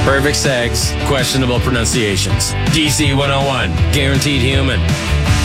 Perfect sex, questionable pronunciations. DC 101, guaranteed human.